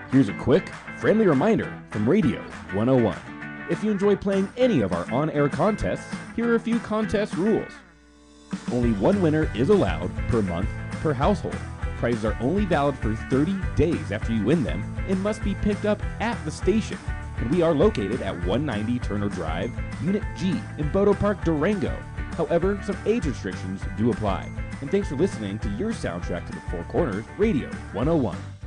Here's a quick, friendly reminder from Radio 101. If you enjoy playing any of our on-air contests, here are a few contest rules. Only one winner is allowed per month per household. Prizes are only valid for 30 days after you win them and must be picked up at the station. And we are located at 190 Turner Drive, Unit G in Bodo Park, Durango. However, some age restrictions do apply. And thanks for listening to your soundtrack to the Four Corners, Radio 101.